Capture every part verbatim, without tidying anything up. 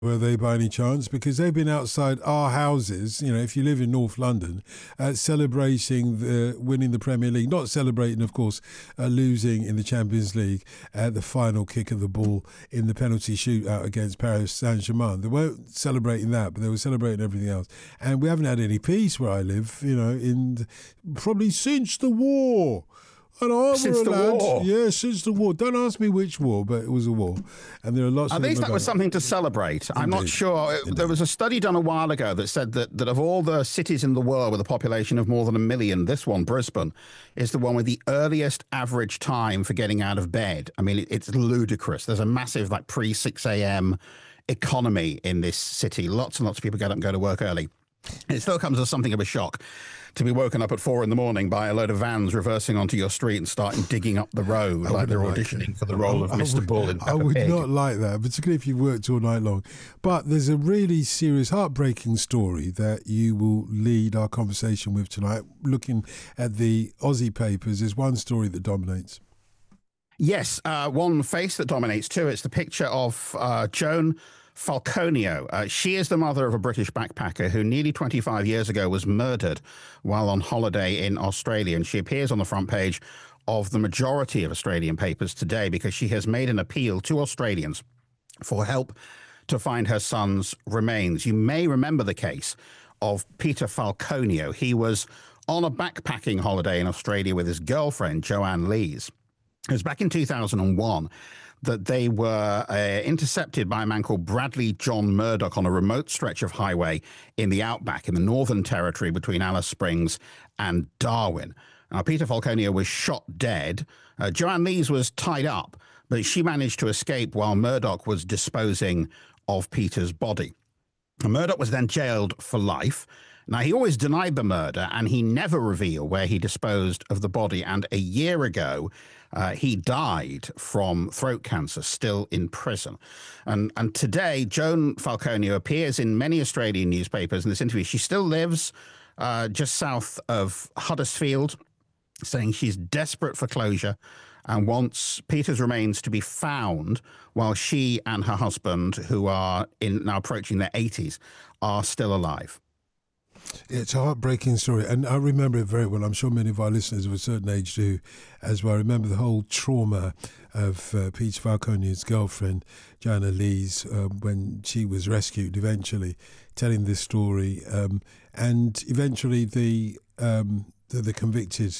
Were they by any chance? Because they've been outside our houses, you know, if you live in North London, uh, celebrating the winning the Premier League. Not celebrating, of course, uh, losing in the Champions League at the final kick of the ball in the penalty shootout against Paris Saint-Germain. They weren't celebrating that, but they were celebrating everything else. And we haven't had any peace where I live, you know, in probably since the war. And since the lad, war. Yeah, since the war. Don't ask me which war, but it was a war. And there are lots At of... At least that was something to celebrate. Indeed. I'm not sure. Indeed. There was a study done a while ago that said that, that of all the cities in the world with a population of more than a million, this one, Brisbane, is the one with the earliest average time for getting out of bed. I mean, it, it's ludicrous. There's a massive, like, pre-six a.m. economy in this city. Lots and lots of people get up and go to work early. It still comes as something of a shock to be woken up at four in the morning by a load of vans reversing onto your street and starting digging up the road like they're like auditioning it. for the role of I Mister Would, Bull in Peppa I would Pig. not like that, particularly if you worked all night long. But there's a really serious, heartbreaking story that you will lead our conversation with tonight. Looking at the Aussie papers, there's one story that dominates. Yes, uh, one face that dominates too. It's the picture of uh, Joan Falconio. Uh, she is the mother of a British backpacker who nearly twenty-five years ago was murdered while on holiday in Australia. And she appears on the front page of the majority of Australian papers today because she has made an appeal to Australians for help to find her son's remains. You may remember the case of Peter Falconio. He was on a backpacking holiday in Australia with his girlfriend, Joanne Lees. It was back in two thousand one that they were uh, intercepted by a man called Bradley John Murdoch on a remote stretch of highway in the outback in the Northern Territory between Alice Springs and Darwin. Now, Peter Falconio was shot dead. Uh, Joanne Lees was tied up, but she managed to escape while Murdoch was disposing of Peter's body. Murdoch was then jailed for life. Now, he always denied the murder, and he never revealed where he disposed of the body. And a year ago, uh, he died from throat cancer, still in prison. And and today, Joan Falconio appears in many Australian newspapers in this interview. She still lives uh, just south of Huddersfield, saying she's desperate for closure and wants Peter's remains to be found while she and her husband, who are in now approaching their eighties, are still alive. It's a heartbreaking story, and I remember it very well. I'm sure many of our listeners of a certain age do as well. I remember the whole trauma of uh, Peter Falconio's girlfriend, Joanna Lees, uh, when she was rescued eventually, telling this story, um, and eventually the... Um, The, the convicted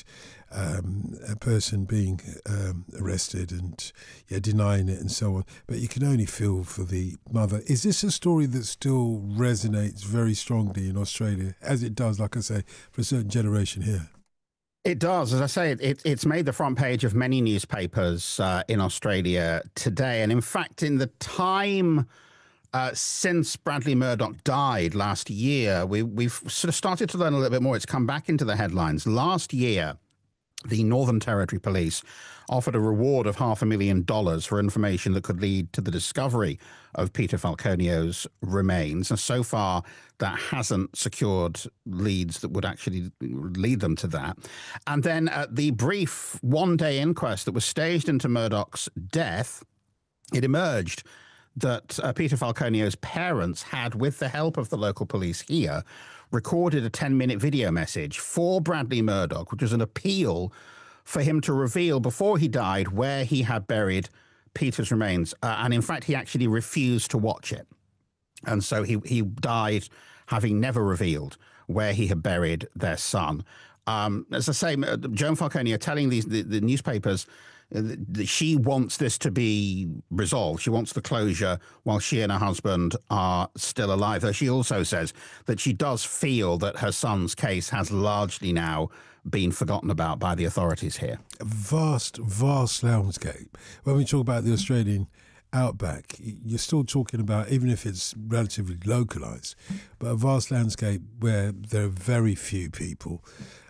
um, person being um, arrested and yeah, denying it and so on. But you can only feel for the mother. Is this a story that still resonates very strongly in Australia, as it does, like I say, for a certain generation here? It does. As I say, it, it's made the front page of many newspapers uh, in Australia today. And in fact, in the time... Uh, since Bradley Murdoch died last year, we, we've sort of started to learn a little bit more. It's come back into the headlines. Last year, the Northern Territory Police offered a reward of half a million dollars for information that could lead to the discovery of Peter Falconio's remains. And so far, that hasn't secured leads that would actually lead them to that. And then at the brief one-day inquest that was staged into Murdoch's death, it emerged that uh, Peter Falconio's parents had, with the help of the local police here, recorded a ten-minute video message for Bradley Murdoch, which was an appeal for him to reveal before he died where he had buried Peter's remains. Uh, and in fact, he actually refused to watch it. And so he, he died having never revealed where he had buried their son. Um, as I say, Joan Falconio telling these the, the newspapers that she wants this to be resolved. She wants the closure while she and her husband are still alive. Though she also says that she does feel that her son's case has largely now been forgotten about by the authorities here. A vast, vast landscape. When we talk about the Australian outback, you're still talking about, even if it's relatively localised, but a vast landscape where there are very few people.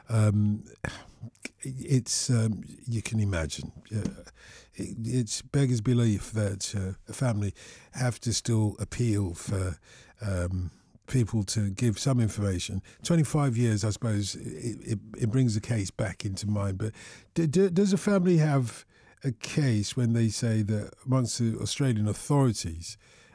Um, it's um, you can imagine. Uh, it, it's beggars belief that uh, a family have to still appeal for um, people to give some information. twenty-five years, I suppose, it, it, it brings the case back into mind. But do, do, does a family have a case when they say that amongst the Australian authorities,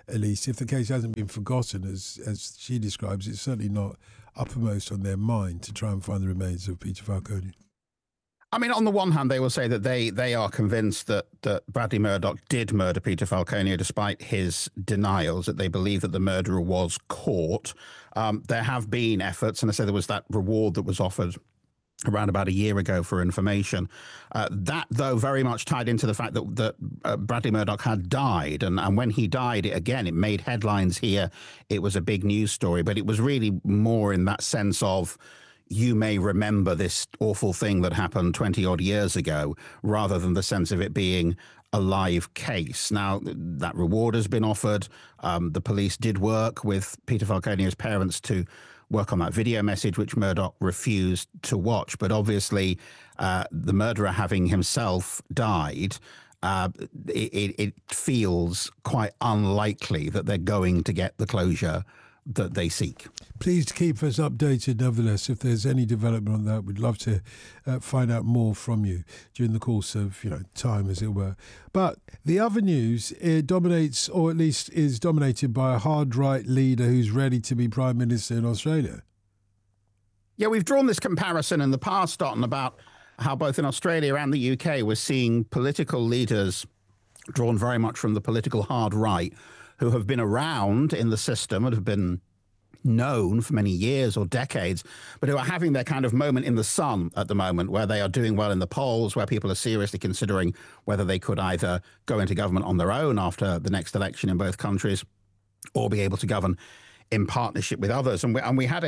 at least, if the case hasn't been forgotten, as as she describes, it's certainly not uppermost on their mind to try and find the remains of Peter Falcone. I mean, on the one hand, they will say that they they are convinced that, that Bradley Murdoch did murder Peter Falcone despite his denials, that they believe that the murderer was caught. Um, there have been efforts, and I say there was that reward that was offered around about a year ago for information. Uh, that, though, very much tied into the fact that, that uh, Bradley Murdoch had died. And, and when he died, it, again, it made headlines here. It was a big news story, but it was really more in that sense of, you may remember this awful thing that happened twenty odd years ago, rather than the sense of it being a live case. Now, that reward has been offered. Um, the police did work with Peter Falcone's parents to work on that video message, which Murdoch refused to watch. But obviously, uh, the murderer having himself died, uh, it, it feels quite unlikely that they're going to get the closure that they seek. Please keep us updated, nevertheless. If there's any development on that, we'd love to uh, find out more from you during the course of, you know, time, as it were. But the other news, it dominates, or at least is dominated by a hard right leader who's ready to be Prime Minister in Australia. Yeah, we've drawn this comparison in the past, Dotton, about how both in Australia and the U K we're seeing political leaders drawn very much from the political hard right, who have been around in the system and have been known for many years or decades, but who are having their kind of moment in the sun at the moment, where they are doing well in the polls, where people are seriously considering whether they could either go into government on their own after the next election in both countries or be able to govern in partnership with others. And we, and we had